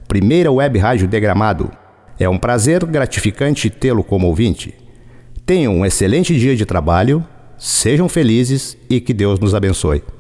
primeira web rádio de Gramado. É um prazer gratificante tê-lo como ouvinte. Tenham um excelente dia de trabalho, sejam felizes e que Deus nos abençoe.